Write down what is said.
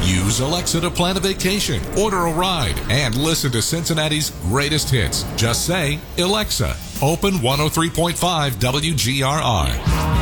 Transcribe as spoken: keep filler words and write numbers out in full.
Use Alexa to plan a vacation, order a ride, and listen to Cincinnati's greatest hits. Just say, Alexa, open one oh three point five W G R R.